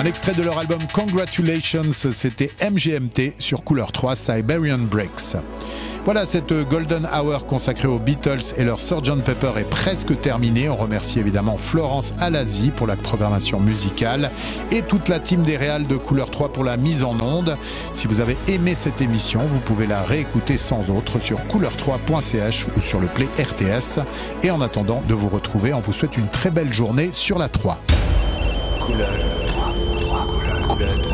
Un extrait de leur album Congratulations, c'était MGMT sur Couleur 3, Siberian Breaks. Voilà, cette Golden Hour consacrée aux Beatles et leur Sgt Pepper est presque terminée. On remercie évidemment Florence Alasi pour la programmation musicale et toute la team des réals de Couleur 3 pour la mise en onde. Si vous avez aimé cette émission, vous pouvez la réécouter sans autre sur couleur3.ch ou sur le Play RTS. Et en attendant de vous retrouver, on vous souhaite une très belle journée sur la 3. Couleur 3, couleur 3.